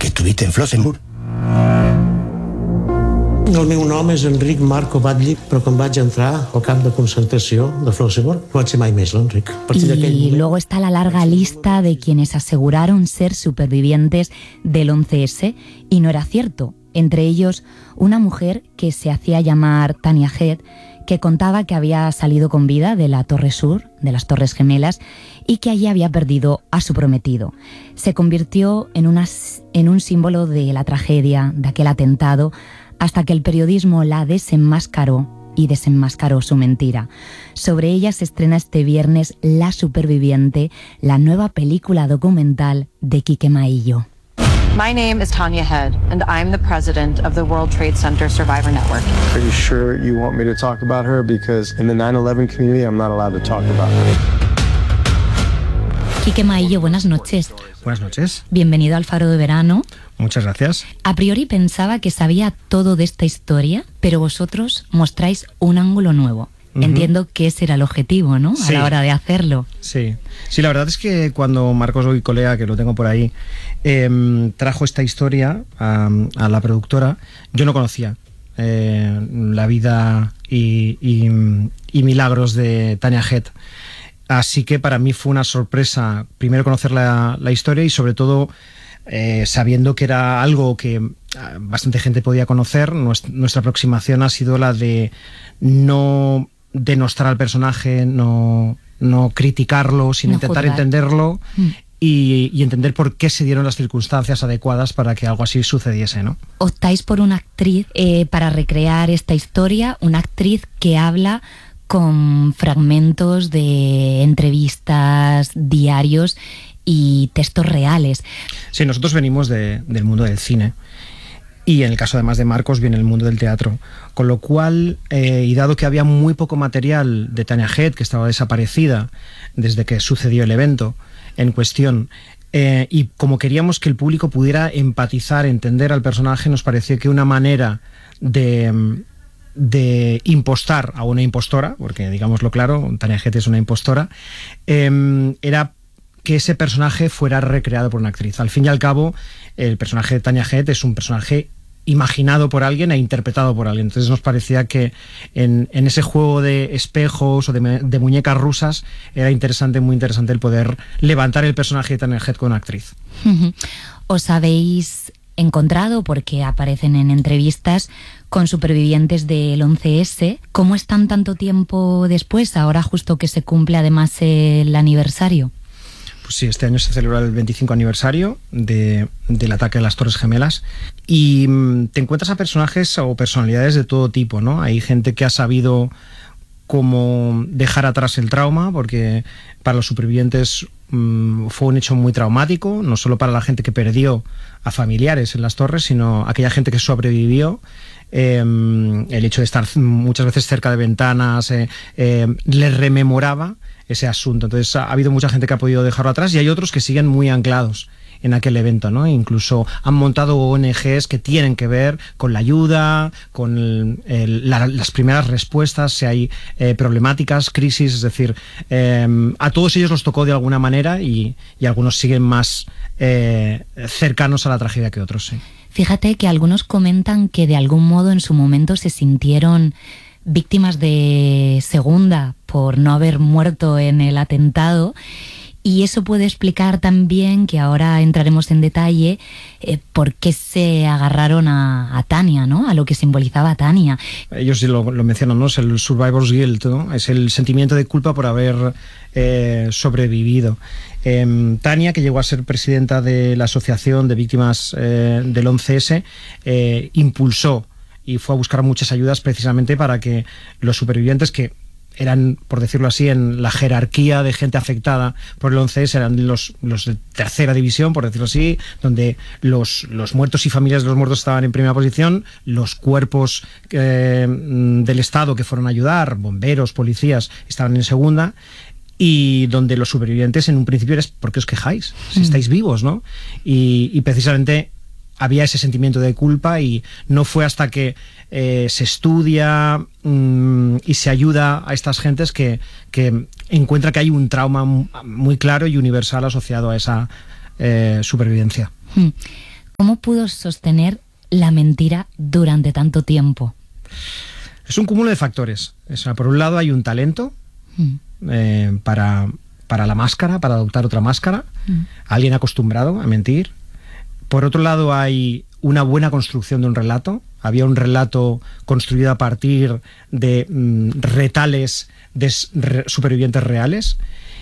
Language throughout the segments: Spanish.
que estuviste en Flossenburg. El meu nom és Enric Marco Batlle, però quan vaig entrar al camp de concentració de Flossenburg no vaig ser mai més l'Enric. Y luego está la larga lista de quienes aseguraron ser supervivientes del 11S y no era cierto. Entre ellos, una mujer que se hacía llamar Tania Head, que contaba que había salido con vida de la Torre Sur, de las Torres Gemelas, y que allí había perdido a su prometido. Se convirtió en un símbolo de la tragedia, de aquel atentado, hasta que el periodismo la desenmascaró y desenmascaró su mentira. Sobre ella se estrena este viernes La Superviviente, la nueva película documental de Quique Maillo. My name is Tanya Head, and I'm the president of the World Trade Center Survivor Network. Are you sure you want me to talk about her? Because in the 9/11 community, I'm not allowed to talk about her. Quique Maillo, buenas noches. Buenas noches. Bienvenido al Faro de Verano. Muchas gracias. A priori pensaba que sabía todo de esta historia, pero vosotros mostráis un ángulo nuevo. Entiendo que ese era el objetivo, ¿no? Sí. A la hora de hacerlo. Sí, la verdad es que cuando Marcos Goicolea, que lo tengo por ahí, trajo esta historia a la productora, yo no conocía la vida y milagros de Tania Head. Así que para mí fue una sorpresa, primero conocer la historia y sobre todo sabiendo que era algo que bastante gente podía conocer. Nuestra aproximación ha sido la de no denostar al personaje, no criticarlo, sino intentar juzgar. Entenderlo y entender por qué se dieron las circunstancias adecuadas para que algo así sucediese, ¿no? Optáis por una actriz para recrear esta historia, una actriz que habla con fragmentos de entrevistas, diarios y textos reales. Sí, nosotros venimos del mundo del cine. Y en el caso además de Marcos viene el mundo del teatro, con lo cual, y dado que había muy poco material de Tania Head, que estaba desaparecida desde que sucedió el evento en cuestión, y como queríamos que el público pudiera empatizar, entender al personaje, nos pareció que una manera de impostar a una impostora, porque digámoslo claro, Tania Head es una impostora, era que ese personaje fuera recreado por una actriz. Al fin y al cabo, el personaje de Tania Head es un personaje imaginado por alguien e interpretado por alguien. Entonces nos parecía que en ese juego de espejos o de muñecas rusas era interesante, muy interesante el poder levantar el personaje de Tania Head con una actriz. ¿Os habéis encontrado, porque aparecen en entrevistas, con supervivientes del 11S? ¿Cómo están tanto tiempo después, ahora justo que se cumple además el aniversario? Pues sí, este año se celebra el 25 aniversario del ataque a las Torres Gemelas y te encuentras a personajes o personalidades de todo tipo, ¿no? Hay gente que ha sabido cómo dejar atrás el trauma, porque para los supervivientes fue un hecho muy traumático, no solo para la gente que perdió a familiares en las torres, sino aquella gente que sobrevivió. El hecho de estar muchas veces cerca de ventanas les rememoraba ese asunto. Entonces ha habido mucha gente que ha podido dejarlo atrás y hay otros que siguen muy anclados en aquel evento, ¿no? Incluso han montado ONGs que tienen que ver con la ayuda, con las primeras respuestas, si hay problemáticas, crisis, es decir, a todos ellos los tocó de alguna manera y algunos siguen más cercanos a la tragedia que otros, sí. Fíjate que algunos comentan que de algún modo en su momento se sintieron víctimas de segunda por no haber muerto en el atentado, y eso puede explicar también, que ahora entraremos en detalle, por qué se agarraron a Tania, ¿no? A lo que simbolizaba Tania. Ellos sí lo mencionan, ¿no? Es el survivor's guilt, ¿no? Es el sentimiento de culpa por haber sobrevivido. Tania, que llegó a ser presidenta de la Asociación de Víctimas del 11S, impulsó y fue a buscar muchas ayudas precisamente para que los supervivientes, que eran, por decirlo así, en la jerarquía de gente afectada por el 11S, eran los de tercera división, por decirlo así, donde los muertos y familias de los muertos estaban en primera posición, los cuerpos del Estado que fueron a ayudar, bomberos, policías, estaban en segunda, y donde los supervivientes en un principio eres, ¿por qué os quejáis? Si estáis vivos, ¿no? Y precisamente había ese sentimiento de culpa, y no fue hasta que se estudia y se ayuda a estas gentes que encuentra que hay un trauma muy claro y universal asociado a esa supervivencia. ¿Cómo pudo sostener la mentira durante tanto tiempo? Es un cúmulo de factores. O sea, por un lado hay un talento para la máscara, para adoptar otra máscara, alguien acostumbrado a mentir. Por otro lado hay una buena construcción de un relato. Había un relato construido a partir de retales de supervivientes reales.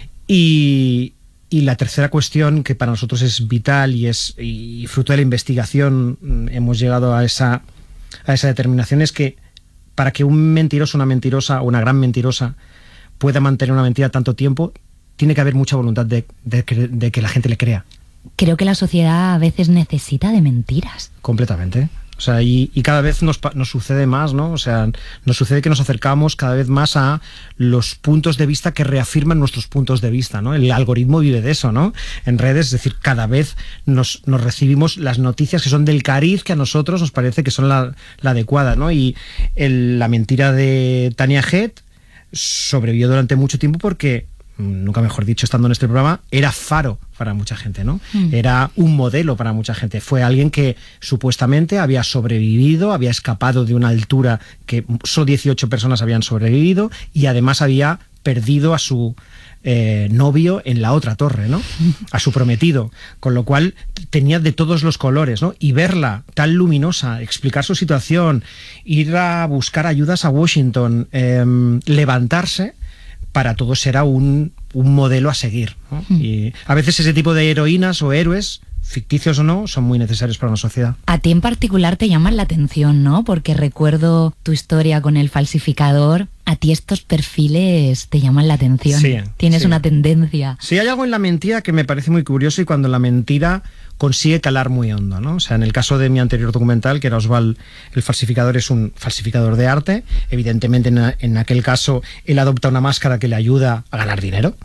Y la tercera cuestión, que para nosotros es vital y fruto de la investigación hemos llegado a esa determinación, es que para que un mentiroso, una mentirosa o una gran mentirosa pueda mantener una mentira tanto tiempo, tiene que haber mucha voluntad de que la gente le crea. Creo que la sociedad a veces necesita de mentiras. Completamente. O sea, y cada vez nos sucede más, ¿no? O sea, nos sucede que nos acercamos cada vez más a los puntos de vista que reafirman nuestros puntos de vista, ¿no? El algoritmo vive de eso, ¿no? En redes, es decir, cada vez nos recibimos las noticias que son del cariz que a nosotros nos parece que son la adecuada, ¿no? Y la mentira de Tania Head sobrevivió durante mucho tiempo porque, nunca mejor dicho, estando en este programa, era faro para mucha gente, ¿no? Era un modelo para mucha gente. Fue alguien que supuestamente había sobrevivido, había escapado de una altura que solo 18 personas habían sobrevivido y además había perdido a su novio en la otra torre, ¿no? A su prometido, con lo cual tenía de todos los colores, ¿no? Y verla tan luminosa, explicar su situación, ir a buscar ayudas a Washington, levantarse, para todos era un modelo a seguir, ¿no? Y a veces ese tipo de heroínas o héroes, ficticios o no, son muy necesarios para una sociedad. A ti en particular te llaman la atención, ¿no? Porque recuerdo tu historia con el falsificador. A ti estos perfiles te llaman la atención. Sí, Tienes sí. una tendencia. Sí, hay algo en la mentira que me parece muy curioso, y cuando la mentira consigue calar muy hondo, ¿no? O sea, en el caso de mi anterior documental, que era Oswald el falsificador, es un falsificador de arte. Evidentemente, en aquel caso, él adopta una máscara que le ayuda a ganar dinero.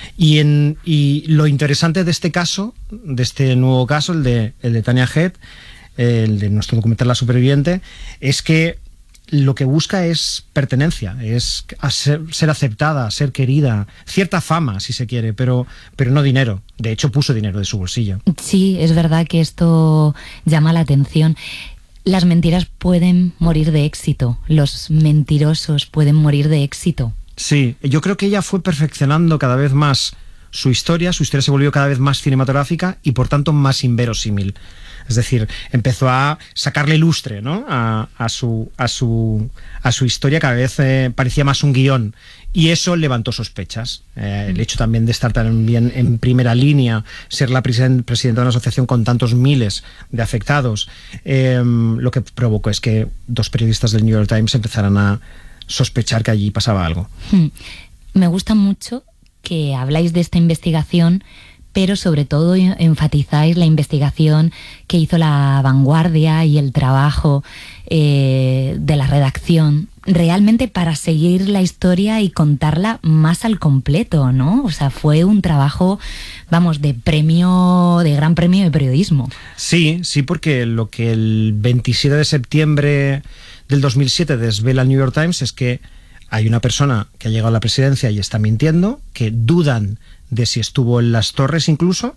Y lo interesante de este caso, de este nuevo caso, el de Tania Head, el de nuestro documental La Superviviente, es que lo que busca es pertenencia, es ser aceptada, ser querida, cierta fama, si se quiere, pero no dinero. De hecho, puso dinero de su bolsillo. Sí, es verdad que esto llama la atención. Las mentiras pueden morir de éxito, los mentirosos pueden morir de éxito. Sí, yo creo que ella fue perfeccionando cada vez más su historia se volvió cada vez más cinematográfica y por tanto más inverosímil. Es decir, empezó a sacarle lustre, ¿no? a su historia, cada vez parecía más un guión, y eso levantó sospechas. El hecho también de estar tan bien en primera línea, ser la presidenta de una asociación con tantos miles de afectados, lo que provocó es que dos periodistas del New York Times empezaran a sospechar que allí pasaba algo. Me gusta mucho que habláis de esta investigación, pero sobre todo enfatizáis la investigación que hizo La Vanguardia y el trabajo de la redacción, realmente para seguir la historia y contarla más al completo, ¿no? O sea, fue un trabajo, vamos, de gran premio de periodismo. Sí, porque lo que el 27 de septiembre del 2007 desvela el New York Times es que hay una persona que ha llegado a la presidencia y está mintiendo, que dudan de si estuvo en las torres incluso,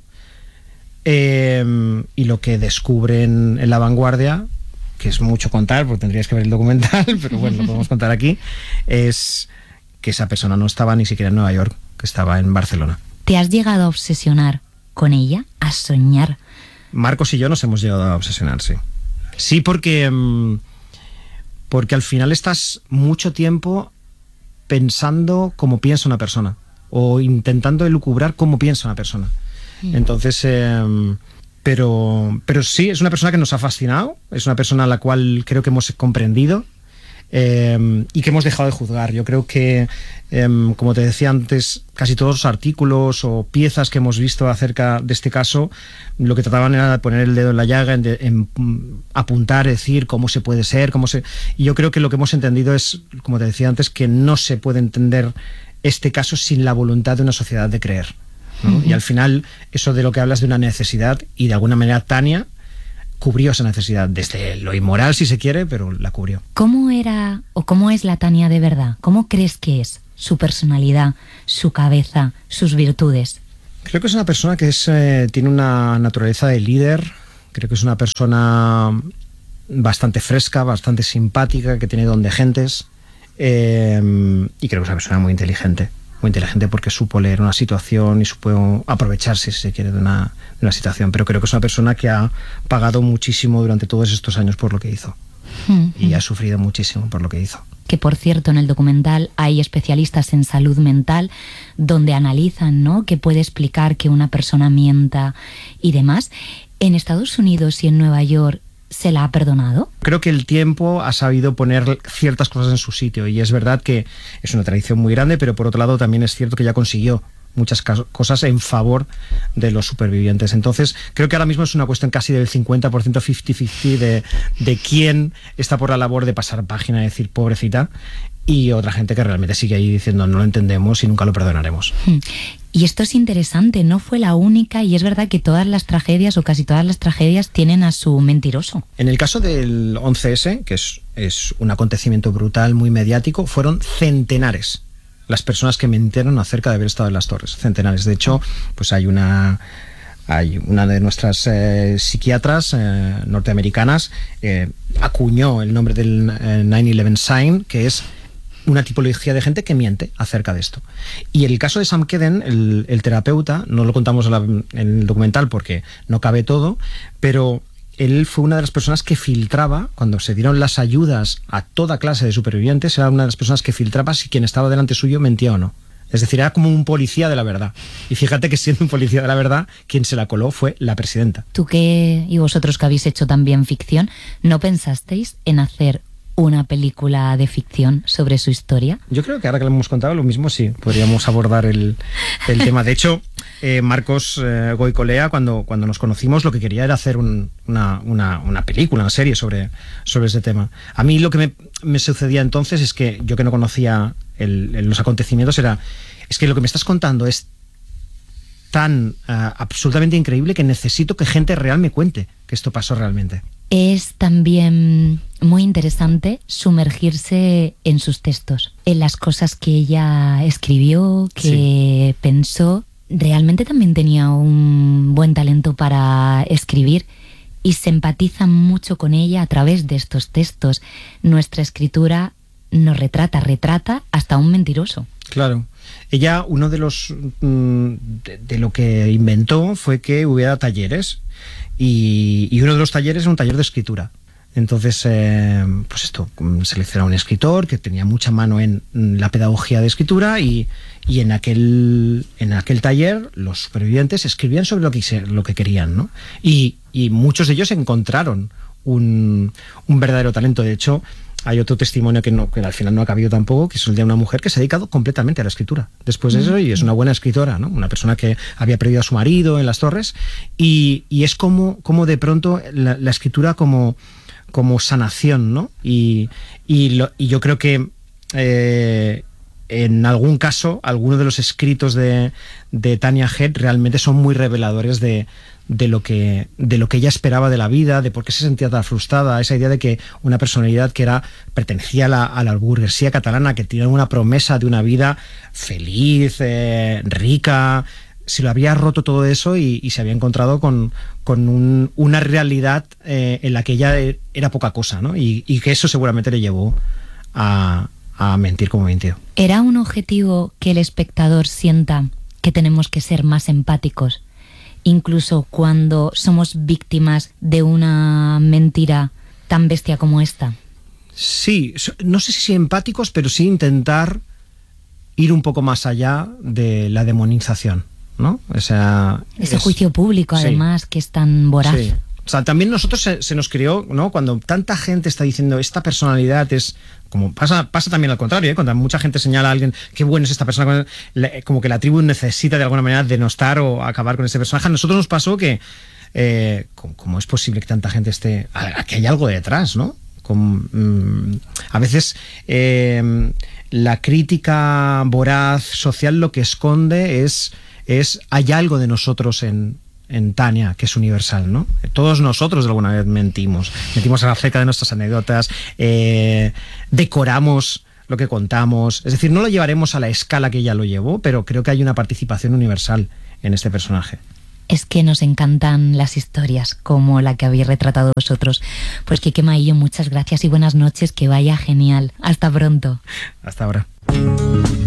y lo que descubren en La Vanguardia, que es mucho contar porque tendríais que ver el documental, pero bueno, lo podemos contar aquí, es que esa persona no estaba ni siquiera en Nueva York, que estaba en Barcelona. ¿Te has llegado a obsesionar con ella? ¿A soñar? Marcos y yo nos hemos llegado a obsesionar, sí. Sí, porque al final estás mucho tiempo pensando cómo piensa una persona, o intentando elucubrar cómo piensa una persona. Entonces, pero sí, es una persona que nos ha fascinado, es una persona a la cual creo que hemos comprendido, y que hemos dejado de juzgar. Yo creo que, como te decía antes, casi todos los artículos o piezas que hemos visto acerca de este caso, lo que trataban era de poner el dedo en la llaga, en apuntar, decir cómo se puede ser, y yo creo que lo que hemos entendido es, como te decía antes, que no se puede entender este caso sin la voluntad de una sociedad de creer, ¿no? Y al final, eso de lo que hablas de una necesidad, y de alguna manera Tania cubrió esa necesidad, desde lo inmoral si se quiere, pero la cubrió. ¿Cómo era o cómo es la Tania de verdad? ¿Cómo crees que es su personalidad, su cabeza, sus virtudes? Creo que es una persona que tiene una naturaleza de líder, Creo que es una persona bastante fresca, bastante simpática, que tiene don de gentes, y creo que es una persona muy inteligente porque supo leer una situación y supo aprovecharse, si se quiere, de una situación. Pero creo que es una persona que ha pagado muchísimo durante todos estos años por lo que hizo. Y ha sufrido muchísimo por lo que hizo. Que, por cierto, en el documental hay especialistas en salud mental donde analizan, ¿no?, qué puede explicar que una persona mienta y demás. En Estados Unidos y en Nueva York, ¿se la ha perdonado? Creo que el tiempo ha sabido poner ciertas cosas en su sitio, y es verdad que es una tradición muy grande, pero por otro lado también es cierto que ya consiguió muchas cosas en favor de los supervivientes. Entonces, creo que ahora mismo es una cuestión casi del 50%, 50-50 de quién está por la labor de pasar página y decir pobrecita, y otra gente que realmente sigue ahí diciendo no lo entendemos y nunca lo perdonaremos. Y esto es interesante, no fue la única, y es verdad que todas las tragedias o casi todas las tragedias tienen a su mentiroso. En el caso del 11S, que es un acontecimiento brutal, muy mediático, fueron centenares las personas que mintieron acerca de haber estado en las torres. Centenares. De hecho, pues hay una de nuestras psiquiatras norteamericanas acuñó el nombre del 9/11 sign, que es una tipología de gente que miente acerca de esto. Y el caso de Sam Kedden, el terapeuta, no lo contamos en el documental porque no cabe todo, pero él fue una de las personas que filtraba, cuando se dieron las ayudas a toda clase de supervivientes, era una de las personas que filtraba si quien estaba delante suyo mentía o no. Es decir, era como un policía de la verdad. Y fíjate que siendo un policía de la verdad, quien se la coló fue la presidenta. Tú y vosotros que habéis hecho también ficción, ¿no pensasteis en hacer una película de ficción sobre su historia? Yo creo que ahora que lo hemos contado, lo mismo sí, podríamos abordar el tema. De hecho, Marcos Goicolea, cuando nos conocimos, lo que quería era hacer una película, una serie sobre ese tema. A mí lo que me sucedía entonces es que yo, que no conocía los acontecimientos, es que lo que me estás contando es tan absolutamente increíble que necesito que gente real me cuente que esto pasó realmente. Es también muy interesante sumergirse en sus textos, en las cosas que ella escribió, que pensó. Realmente también tenía un buen talento para escribir y se empatiza mucho con ella a través de estos textos. Nuestra escritura nos retrata hasta un mentiroso. Claro. Ella, uno de lo que inventó fue que hubiera talleres, y uno de los talleres era un taller de escritura. Entonces, seleccionaba un escritor que tenía mucha mano en la pedagogía de escritura, y en aquel taller los supervivientes escribían sobre lo que querían, ¿no? Y muchos de ellos encontraron un verdadero talento. De hecho, hay otro testimonio que al final no ha cabido tampoco, que es el de una mujer que se ha dedicado completamente a la escritura después de eso, y es una buena escritora, ¿no? Una persona que había perdido a su marido en las torres, y es como de pronto la escritura como sanación, ¿no? Y yo creo que en algún caso, algunos de los escritos de Tanya Head realmente son muy reveladores de lo que ella esperaba de la vida, de por qué se sentía tan frustrada, esa idea de que una personalidad que pertenecía a la burguesía catalana, que tenía una promesa de una vida feliz, rica, se lo había roto todo eso y se había encontrado con una realidad en la que ella era poca cosa, ¿no? Y que eso seguramente le llevó a mentir como mintió. ¿Era un objetivo que el espectador sienta que tenemos que ser más empáticos, incluso cuando somos víctimas de una mentira tan bestia como esta? Sí, no sé si empáticos, pero sí intentar ir un poco más allá de la demonización, ¿no? Ese juicio público, además, sí, que es tan voraz. Sí. O sea, también nosotros se nos crió, ¿no? Cuando tanta gente está diciendo esta personalidad es... Como pasa también al contrario, ¿eh? Cuando mucha gente señala a alguien qué bueno es esta persona, como que la tribu necesita de alguna manera denostar o acabar con ese personaje. A nosotros nos pasó que ¿cómo es posible que tanta gente esté... que hay algo detrás, ¿no? A veces la crítica voraz social lo que esconde es hay algo de nosotros en Tania, que es universal, ¿no? Todos nosotros de alguna vez mentimos acerca de nuestras anécdotas, decoramos lo que contamos, es decir, no lo llevaremos a la escala que ella lo llevó, pero creo que hay una participación universal en este personaje. Es que nos encantan las historias como la que habéis retratado vosotros. Pues Quique Maillo, muchas gracias y buenas noches, que vaya genial. Hasta pronto. Hasta ahora.